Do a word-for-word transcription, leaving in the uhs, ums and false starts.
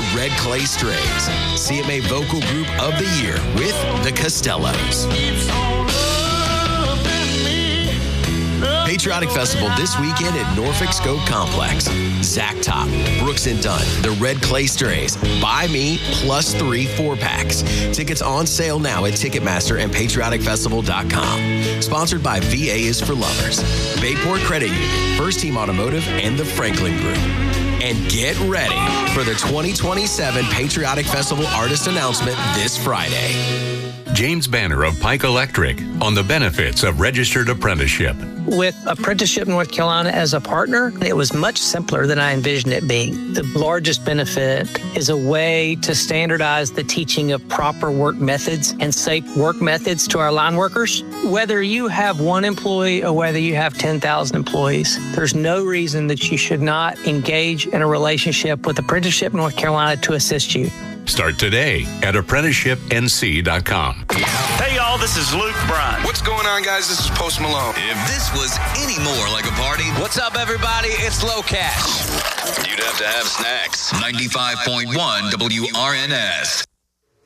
Red Clay Strays, C M A Vocal Group of the Year with the Costellos. Patriotic Festival this weekend at Norfolk Scope Complex. Zach Top, Brooks and Dunn, the Red Clay Strays, Buy Me, plus three four-packs. Tickets on sale now at Ticketmaster and patriotic festival dot com. Sponsored by V A is for Lovers, Bayport Credit Union, First Team Automotive, and the Franklin Group. And get ready for the twenty twenty-seven Patriotic Festival artist announcement this Friday. James Banner of Pike Electric on the benefits of registered apprenticeship. With Apprenticeship North Carolina as a partner, it was much simpler than I envisioned it being. The largest benefit is a way to standardize the teaching of proper work methods and safe work methods to our line workers. Whether you have one employee or whether you have ten thousand employees, there's no reason that you should not engage in a relationship with Apprenticeship North Carolina to assist you. Start today at apprenticeship n c dot com. Hey, y'all, this is Luke Bryan. What's going on, guys? This is Post Malone. If this was any more like a party, what's up, everybody? It's Low Cash. You'd have to have snacks. ninety-five point one W R N S.